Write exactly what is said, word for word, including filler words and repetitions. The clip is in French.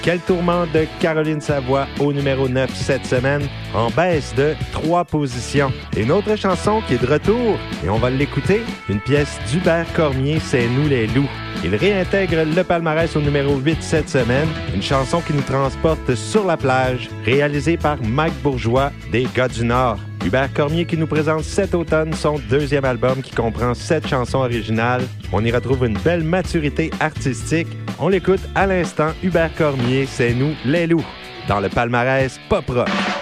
Quel tourment de Caroline Savoie au numéro neuf cette semaine, en baisse de trois positions. Et une autre chanson qui est de retour, et on va l'écouter, une pièce d'Hubert Cormier, C'est nous les loups. Il réintègre le palmarès au numéro huit cette semaine, une chanson qui nous transporte sur la plage, réalisée par Mike Bourgeois des Gars du Nord. Hubert Cormier qui nous présente cet automne son deuxième album qui comprend sept chansons originales. On y retrouve une belle maturité artistique. On l'écoute à l'instant, Hubert Cormier, C'est nous les loups, dans le palmarès pop rock.